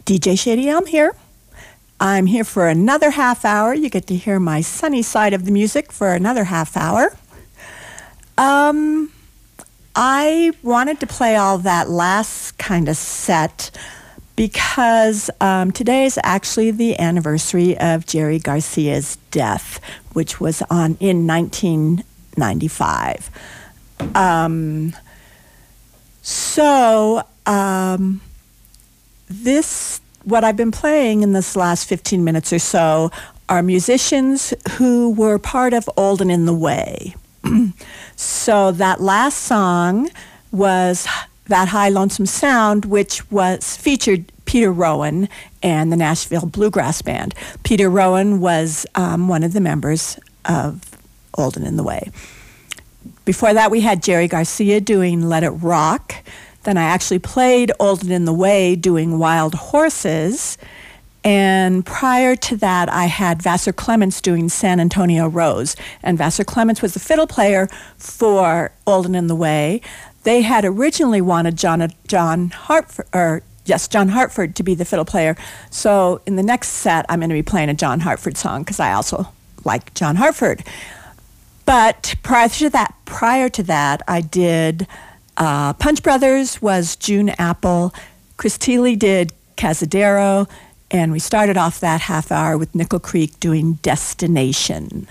DJ Shady Elm here. I'm here for another half hour. You get to hear my sunny side of the music for another half hour. I wanted to play all that last kind of set because today is actually the anniversary of Jerry Garcia's death, which was in 1995. What I've been playing in this last 15 minutes or so are musicians who were part of Old and in the Way. So that last song was That High Lonesome Sound, which featured Peter Rowan and the Nashville Bluegrass Band. Peter Rowan was one of the members of Old and in the Way. Before that, we had Jerry Garcia doing Let It Rock. Then I actually played Old and in the Way doing Wild Horses. And prior to that, I had Vassar Clements doing San Antonio Rose. And Vassar Clements was the fiddle player for Old and in the Way. They had originally wanted John Hartford to be the fiddle player. So in the next set, I'm going to be playing a John Hartford song because I also like John Hartford. But prior to that, I did Punch Brothers was June Apple. Chris Thile did Cazadero. And we started off that half hour with Nickel Creek doing Destination.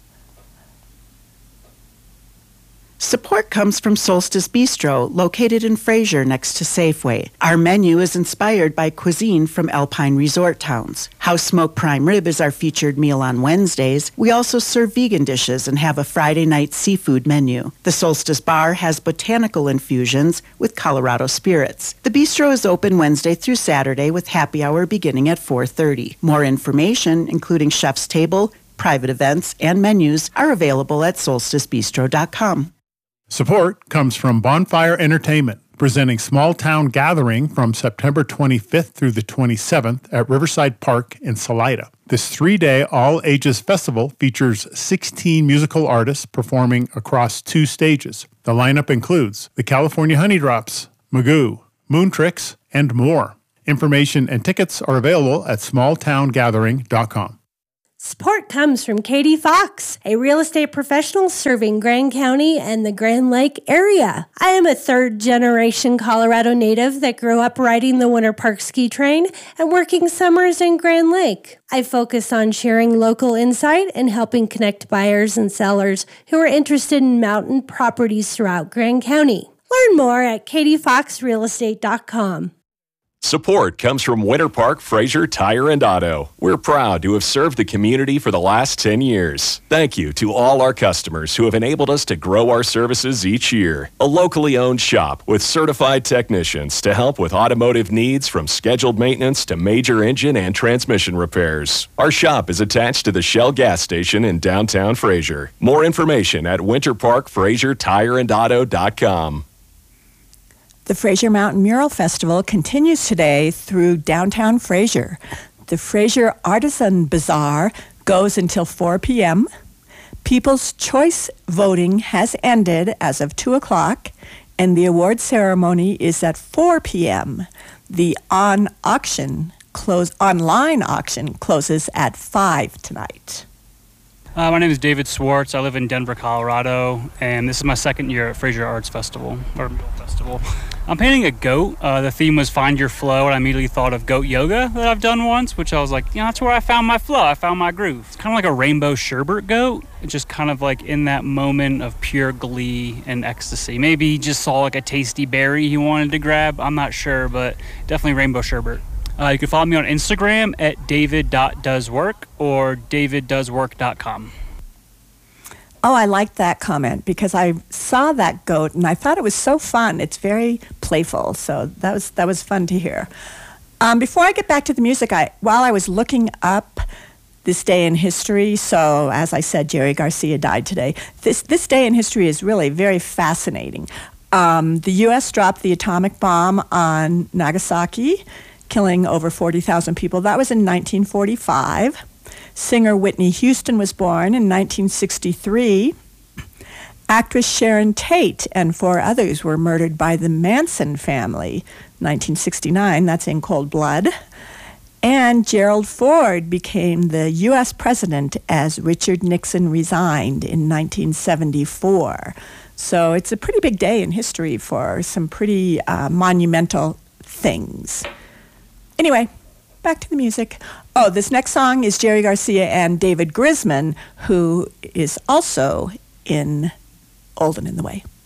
Support comes from Solstice Bistro, located in Fraser next to Safeway. Our menu is inspired by cuisine from Alpine resort towns. House Smoked Prime Rib is our featured meal on Wednesdays. We also serve vegan dishes and have a Friday night seafood menu. The Solstice Bar has botanical infusions with Colorado spirits. The bistro is open Wednesday through Saturday with happy hour beginning at 4:30. More information, including chef's table, private events, and menus, are available at solsticebistro.com. Support comes from Bonfire Entertainment, presenting Small Town Gathering from September 25th through the 27th at Riverside Park in Salida. This 3-day all-ages festival features 16 musical artists performing across 2 stages. The lineup includes the California Honeydrops, Magoo, Moontricks, and more. Information and tickets are available at smalltowngathering.com. Support comes from Katie Fox, a real estate professional serving Grand County and the Grand Lake area. I am a third-generation Colorado native that grew up riding the Winter Park ski train and working summers in Grand Lake. I focus on sharing local insight and helping connect buyers and sellers who are interested in mountain properties throughout Grand County. Learn more at katiefoxrealestate.com. Support comes from Winter Park Fraser Tire and Auto. We're proud to have served the community for the last 10 years. Thank you to all our customers who have enabled us to grow our services each year. A locally owned shop with certified technicians to help with automotive needs from scheduled maintenance to major engine and transmission repairs. Our shop is attached to the Shell gas station in downtown Fraser. More information at winterparkfrasertireandauto.com. The Fraser Mountain Mural Festival continues today through downtown Fraser. The Fraser Artisan Bazaar goes until 4 p.m. People's Choice voting has ended as of 2 o'clock, and the award ceremony is at 4 p.m. The online auction closes at 5 tonight. My name is David Swartz. I live in Denver, Colorado, and this is my second year at Fraser Arts Festival, or Mural Festival. I'm painting a goat. The theme was Find Your Flow, and I immediately thought of goat yoga that I've done once, which I was like, that's where I found my flow. I found my groove. It's kind of like a rainbow sherbet goat. It's just kind of like in that moment of pure glee and ecstasy. Maybe he just saw like a tasty berry he wanted to grab. I'm not sure, but definitely rainbow sherbet. You can follow me on Instagram at david.doeswork or daviddoeswork.com. Oh, I liked that comment because I saw that goat and I thought it was so fun. It's very playful, so that was fun to hear. Before I get back to the music, while I was looking up this day in history, so as I said, Jerry Garcia died today. This day in history is really very fascinating. The U.S. dropped the atomic bomb on Nagasaki, killing over 40,000 people. That was in 1945. Singer Whitney Houston was born in 1963. Actress Sharon Tate and 4 others were murdered by the Manson family, 1969. That's in cold blood. And Gerald Ford became the U.S. president as Richard Nixon resigned in 1974. So it's a pretty big day in history for some pretty monumental things. Anyway, back to the music. Oh, this next song is Jerry Garcia and David Grisman, who is also in Old and in the Way.